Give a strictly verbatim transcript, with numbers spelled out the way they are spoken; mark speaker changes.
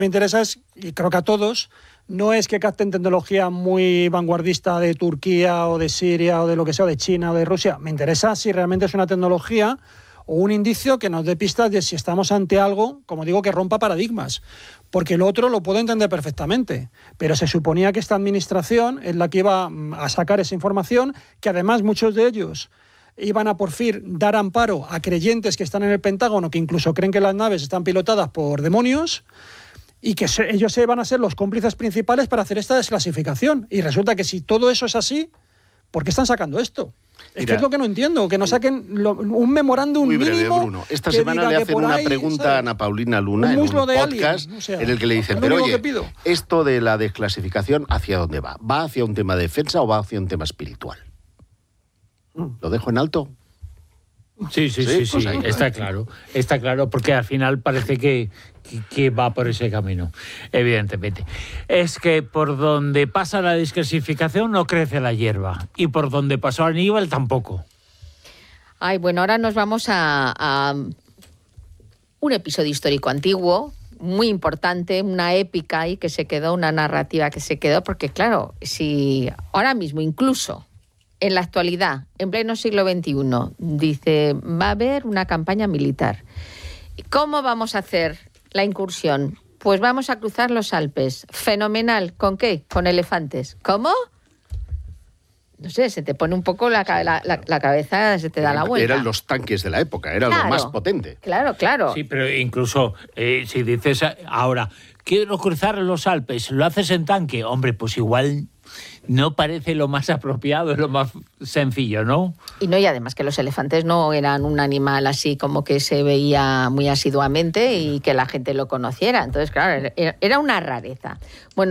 Speaker 1: Me interesa es, y creo que a todos, no es que capten tecnología muy vanguardista de Turquía o de Siria o de lo que sea, de China o de Rusia. Me interesa si realmente es una tecnología o un indicio que nos dé pistas de si estamos ante algo, como digo, que rompa paradigmas. Porque lo otro lo puedo entender perfectamente, pero se suponía que esta administración es la que iba a sacar esa información, que además muchos de ellos iban a por fin dar amparo a creyentes que están en el Pentágono, que incluso creen que las naves están pilotadas por demonios, y que se, ellos se van a ser los cómplices principales para hacer esta desclasificación. Y resulta que si todo eso es así, ¿por qué están sacando esto? Es Mira, que es lo que no entiendo, que no saquen lo, un memorándum
Speaker 2: muy breve,
Speaker 1: mínimo.
Speaker 2: Bruno. Esta semana le hacen una ahí, pregunta ¿sabes? a Ana Paulina Luna un en un podcast alien, o sea, en el que le dicen, pero oye, esto de la desclasificación, ¿hacia dónde va? ¿Va hacia un tema de defensa o va hacia un tema espiritual? ¿Lo dejo en alto?
Speaker 3: Sí, sí, sí, sí, sí. Pues está claro, está claro, porque al final parece que, que, que va por ese camino, evidentemente. Es que por donde pasa la desclasificación no crece la hierba, y por donde pasó Aníbal tampoco.
Speaker 4: Ay, bueno, ahora nos vamos a, a un episodio histórico antiguo, muy importante, una épica y que se quedó, una narrativa que se quedó, porque claro, si ahora mismo incluso en la actualidad, en pleno siglo veintiuno, dice, va a haber una campaña militar. ¿Cómo vamos a hacer la incursión? Pues vamos a cruzar los Alpes. Fenomenal. ¿Con qué? Con elefantes. ¿Cómo? No sé, se te pone un poco la, la, la, la cabeza, se te da la vuelta.
Speaker 2: Eran los tanques de la época, era claro, lo más potente.
Speaker 4: Claro, claro.
Speaker 3: Sí, pero incluso eh, si dices ahora, quiero cruzar los Alpes, ¿lo haces en tanque? Hombre, pues igual no parece lo más apropiado, es lo más sencillo, ¿no?
Speaker 4: Y no, y además que los elefantes no eran un animal así como que se veía muy asiduamente y que la gente lo conociera. Entonces, claro, era una rareza. Bueno,